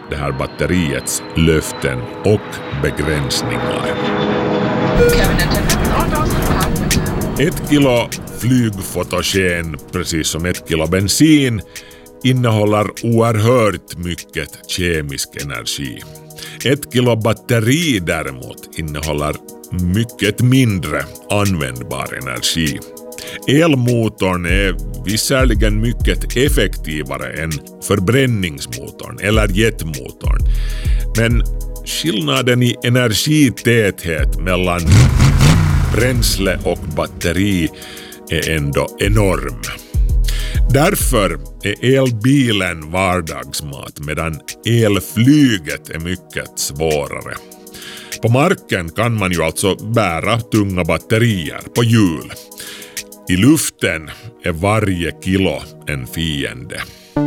det här batteriets löften och begränsningar. 1 kilo flygfotogen, precis som 1 kilo bensin, innehåller oerhört mycket kemisk energi. 1 kilo batteri däremot innehåller mycket mindre användbar energi. Elmotorn är visserligen mycket effektivare än förbränningsmotorn eller jetmotorn, men skillnaden i energitäthet mellan bränsle och batteri är ändå enorm. Därför är elbilen vardagsmat medan elflyget är mycket svårare. På marken kan man ju alltså bära tunga batterier på hjul. I luften är varje kilo en fiende.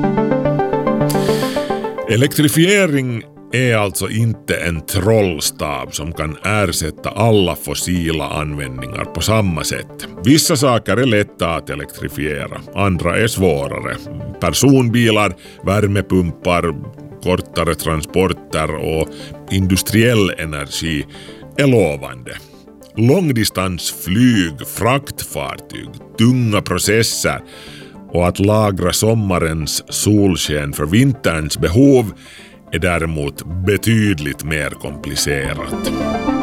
Elektrifiering är alltså inte en trollstav som kan ersätta alla fossila användningar på samma sätt. Vissa saker är lätta att elektrifiera, andra är svårare. Personbilar, värmepumpar, kortare transporter och industriell energi är lovande. Långdistansflyg, fraktfartyg, tunga processer och att lagra sommarens solsken för vinterns behov är däremot betydligt mer komplicerat.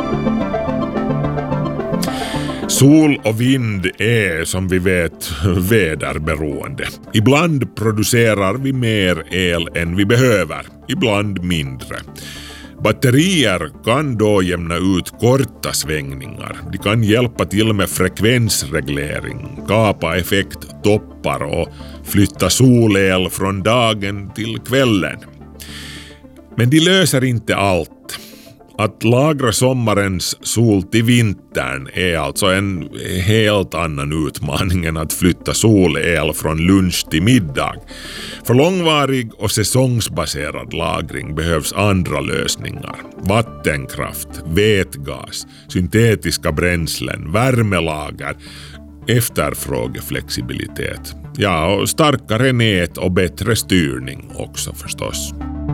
Sol och vind är, som vi vet, väderberoende. Ibland producerar vi mer el än vi behöver, ibland mindre. Batterier kan då jämna ut korta svängningar. De kan hjälpa till med frekvensreglering, kapa effekttoppar och flytta solel från dagen till kvällen. Men de löser inte allt. Att lagra sommarens sol till vintern är alltså en helt annan utmaning än att flytta solel från lunch till middag. För långvarig och säsongsbaserad lagring behövs andra lösningar. Vattenkraft, vätgas, syntetiska bränslen, värmelager, efterfrågeflexibilitet. Ja, och starkare nät och bättre styrning också förstås.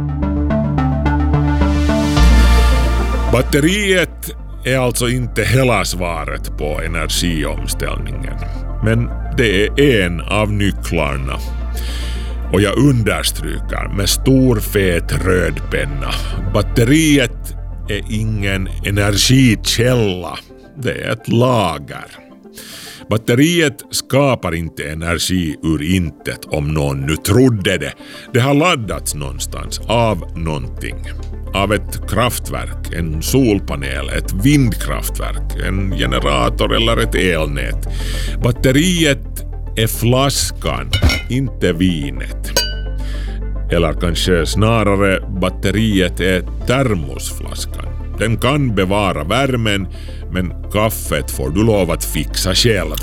Batteriet är alltså inte hela svaret på energiomställningen, men det är en av nycklarna. Och jag understryker med stor fet röd penna, batteriet är ingen energikälla, det är ett lager. Batteriet skapar inte energi ur intet om någon nu trodde det. Det har laddats någonstans av någonting. Av ett kraftverk, en solpanel, ett vindkraftverk, en generator eller ett elnät. Batteriet är flaskan, inte vinet. Eller kanske snarare batteriet är termosflaskan. Den kan bevara värmen, men kaffet får du lov att fixa själv.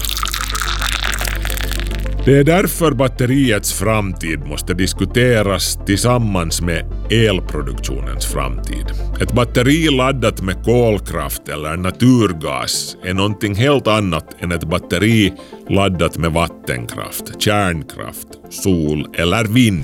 Det är därför batteriets framtid måste diskuteras tillsammans med elproduktionens framtid. Ett batteri laddat med kolkraft eller naturgas är någonting helt annat än ett batteri laddat med vattenkraft, kärnkraft, sol eller vind.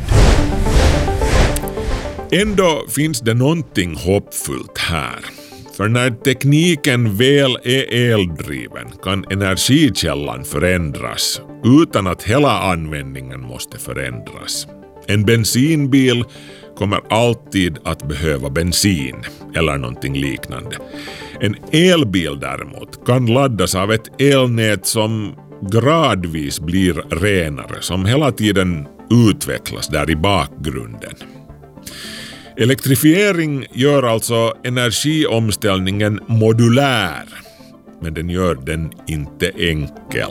Ändå finns det någonting hoppfullt här. För när tekniken väl är eldriven kan energikällan förändras utan att hela användningen måste förändras. En bensinbil kommer alltid att behöva bensin eller någonting liknande. En elbil däremot kan laddas av ett elnät som gradvis blir renare, som hela tiden utvecklas där i bakgrunden. Elektrifiering gör alltså energiomställningen modulär, men den gör den inte enkel.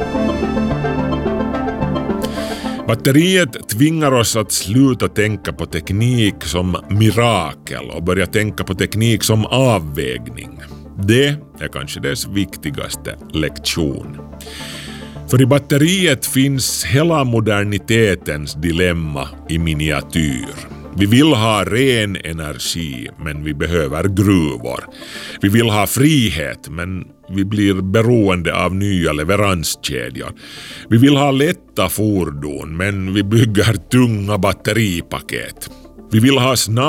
Batteriet tvingar oss att sluta tänka på teknik som mirakel och börja tänka på teknik som avvägning. Det är kanske dess viktigaste lektion. För i batteriet finns hela modernitetens dilemma i miniatyr. Vi vill ha ren energi, men vi behöver gruvor. Vi vill ha frihet, men vi blir beroende av nya leveranskedjor. Vi vill ha lätta fordon, men vi bygger tunga batteripaket. Vi vill ha